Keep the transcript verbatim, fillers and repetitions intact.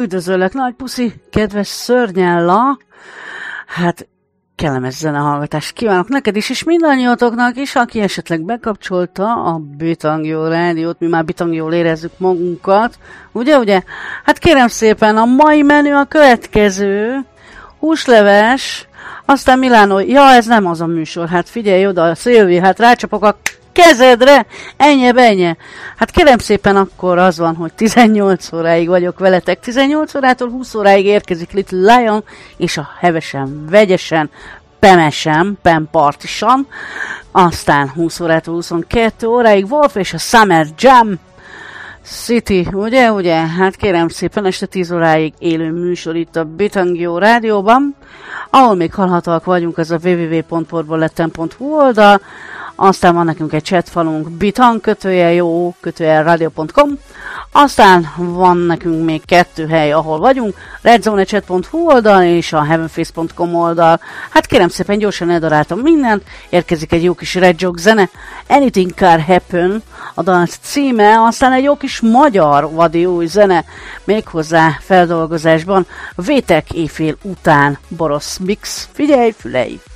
Üdvözöllek, nagy puszi, kedves Szörnyella! Hát, kellemes zenehallgatást kívánok neked is, és mindannyiatoknak is, aki esetleg bekapcsolta a Bitangjó rádiót, mi már bitangjól érezzük magunkat, ugye, ugye? Hát kérem szépen, a mai menü a következő, húsleves, aztán Milánó, ja, ez nem az a műsor, hát figyelj oda, Szilvi, hát rácsapok a kezedre, ennyi, ennyi. Hát kérem szépen, akkor az van, hogy tizennyolc óráig vagyok veletek, tizennyolc órától húsz óráig érkezik Little Lion, és a hevesen, vegyesen, pemesen, pempartisan, aztán húsz órától huszonkettő óráig Wolf és a Summer Jam City, ugye, ugye? Hát kérem szépen, este tíz óráig élő műsor itt a Bitangjó rádióban, ahol még hallhatóak vagyunk, ez a double-u double-u double-u pont portboletten pont hu oldal, aztán van nekünk egy chatfalunk, bitang kötője jó, kötője radio pont com, aztán van nekünk még kettő hely, ahol vagyunk, redzonechat pont hu oldal és a heavenface pont com oldal. Hát kérem szépen, gyorsan eldaráltam mindent, érkezik egy jó kis Red Joke zene, Anything Can Happen, a dal címe, aztán egy jó kis magyar vadi új zene, méghozzá feldolgozásban, Vétek éjfél után, Borosz Mix. Figyelj, fülei!